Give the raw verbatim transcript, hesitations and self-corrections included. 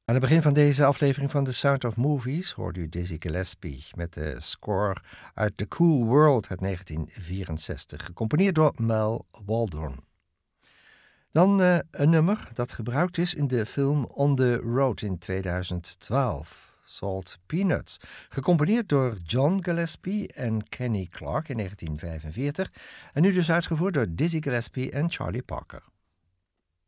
Aan het begin van deze aflevering van The Sound of Movies hoorde u Dizzy Gillespie met de score uit The Cool World uit negentien vierenzestig, gecomponeerd door Mal Waldron. Dan uh, een nummer dat gebruikt is in de film On the Road in tweeduizend twaalf, Salt Peanuts, gecomponeerd door John Gillespie en Kenny Clarke in negentien vijfenveertig en nu dus uitgevoerd door Dizzy Gillespie en Charlie Parker.